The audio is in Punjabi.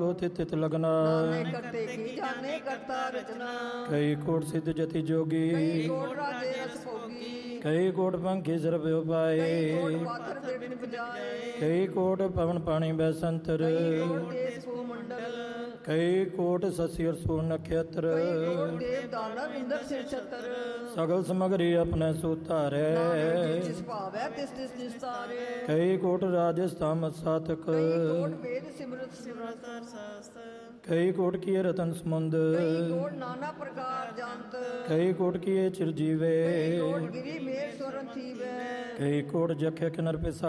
ਕਰੋ ਤਿਤ ਤਿਤ ਲਗਨਾ। ਨਾਨਕ ਕਰਤੇ ਕੀ ਜਾਣੇ ਕਰਤਾ ਰਚਨਾ। ਕਈ ਕੋਟ ਸਿੱਧ ਜਤੀ ਜੋਗੀ, ਕਈ ਕੋਟ ਰਾਜੇ ਰਸ ਭੋਗੀ। ਕਈ ਕੋਟ ਪੰਖੀ ਸਰਬ ਕਈ ਉਪਾਏ। ਕੋਟ ਪਾਥਰ ਦੇਣ ਬਜਾਏ। ਕਈ ਕੋਟ ਪਵਨ ਪਾਣੀ ਬੈਸੰਤਰ। ਕਈ ਕੋਟ ਦੇਸ ਭੂ ਮੰਡਲ। ਕਈ ਕੋਟ ਸਸੀ ਅਰ ਸੂਰ ਨਖੇਤਰ। ਕਈ ਕੋਟ ਦੇਵ ਦਾਨਵ ਇੰਦਰ ਸਿਰ ਛਤਰ। ਸਗਲ ਸਮਗਰੀ ਆਪਣੇ ਸੁਤਾਰੇ। ਨਾਨਕ ਜਿਸ ਭਾਵੈ ਤਿਸ ਤਿਸ ਨਿਸਤਾਰੇ। ਕਈ ਕੋਟ ਰਾਜਸਥਾਨ ਸਾਤਕ। ਕਈ ਕੋਟ ਵੇਦ ਸਿਮਰਤ ਸਿਮਰਤ ਸ਼ਾਸਤਰ। ਕਈ ਕੋਟ ਕੀਏ ਰਤਨ ਸਮੁੰਦ। ਕਈ ਕੋਟ ਨਾਨਾ ਪ੍ਰਕਾਰ ਜੰਤ। ਕਈ ਕੋਟ ਕੀਏ ਚਿਰਜੀਵੇ। ਕਈ ਕੋਟ ਗਿਰੀ ਮੇਰ ਸਵਰਨ ਥੀਵੈ। ਕਈ ਕੋਟ ਜਖੇ ਕਿਨਰ ਪਿਸਾ।